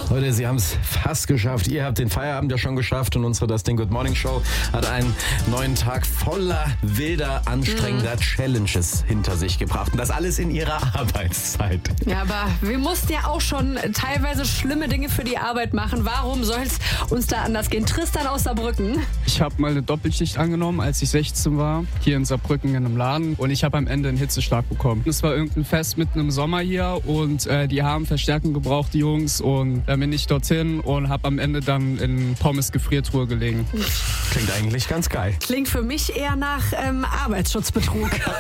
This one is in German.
Leute, Sie haben es fast geschafft. Ihr habt den Feierabend ja schon geschafft und unsere Das Ding Good Morning Show hat einen neuen Tag voller wilder, anstrengender Challenges hinter sich gebracht. Und das alles in ihrer Arbeitszeit. Ja, aber wir mussten ja auch schon teilweise schlimme Dinge für die Arbeit machen. Warum soll es uns da anders gehen? Tristan aus Saarbrücken. Ich habe mal eine Doppelschicht angenommen, als ich 16 war, hier in Saarbrücken in einem Laden. Und ich habe am Ende einen Hitzeschlag bekommen. Es war irgendein Fest mitten im Sommer hier und die haben Verstärkung gebraucht, die Jungs. Und da bin ich dorthin und habe am Ende dann in Pommes Gefriertruhe gelegen. Klingt eigentlich ganz geil. Klingt für mich eher nach Arbeitsschutzbetrug.